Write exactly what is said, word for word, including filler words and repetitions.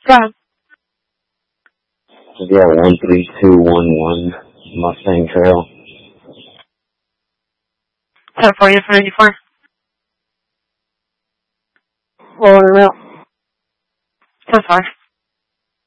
Go ahead. Yeah, one three two one one Mustang Trail. ten four for ninety-four. Rolling it out. ten five.